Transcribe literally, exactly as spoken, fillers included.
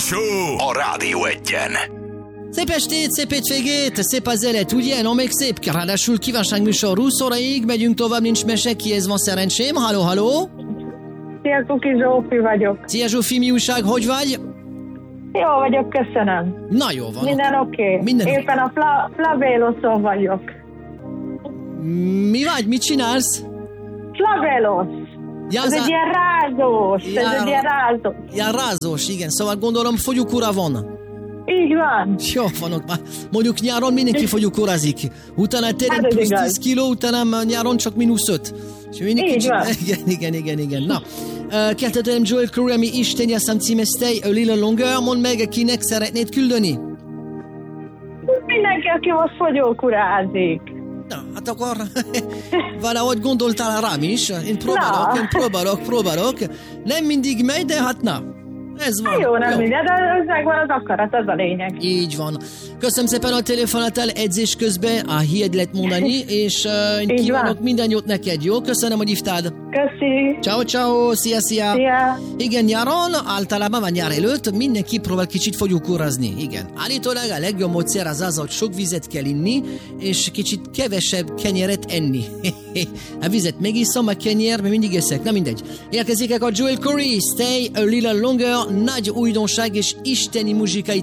Show a Rádió Egyen. Szép estét, szép hétvégét, szép az élet, ugye? No, még szép. Ráadásul kívánságműsor húsz óraig, megyünk tovább, nincs mese, kihez van szerencsém. Halló, halló! Szia, Kuki, Zsófi vagyok. Szia, Zsófi, mi újság, hogy vagy? Jó vagyok, köszönöm. Na, jó van. Minden oké. Okay. Minden Éppen a Fla- Flavéloszon vagyok. Mi vagy? Mit csinálsz? Flavélosz. Ja, ez az egy a... ilyen rázós. Ja, ez egy ilyen rázós. Ja, rázós, igen. Szóval gondolom fogyókúra van. Így van. Jó, vanok már. Mondjuk nyáron mindenki fogyókúrázik. Utána terem Hát plusz igaz. tíz kiló, utána nyáron csak mínusz öt. És mindenki Így csinál- van. Igen, igen, igen, igen. Na, uh, keltetően Joel Corey, ami Isten játszám címe Stay a Little Longer. Mondd meg, kinek szeretnéd küldeni? Mindenki, aki most fogyókurázik. Na, hát akkor valahogy gondoltál rám is. Én próbálok, Na. én próbálok, próbálok. Nem mindig megy, de hát na. Ez van. Jó, nem minden, de ez megvan az akarat, az a lényeg. Így van. Köszönöm szépen a telefonátál edzés közben, a hied lehet mondani, és uh, én Így kívánok van. minden jót neked, jó? Köszönöm, hogy hívtál. Köszi. Ciao, ciao, szia, szia. Szia. Igen, nyáron, általában van nyár előtt, mindenki próbál kicsit fogyókúrazni. Igen. Állítólag a legjobb módszer az az, hogy sok vizet kell inni, és kicsit kevesebb kenyeret enni. A vizet megiszom, a kenyer, mert mindig eszek, na mindegy. Érkezik a Joel Corey, Stay a Little Longer, nagy újdonság és isteni muzsikai